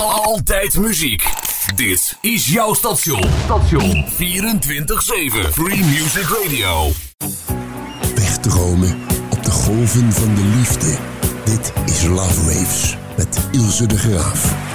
Altijd muziek. Dit is jouw station. 24/7 Free Music Radio. Wegdromen op de golven van de liefde. Dit is Love Waves met Ilse de Graaf.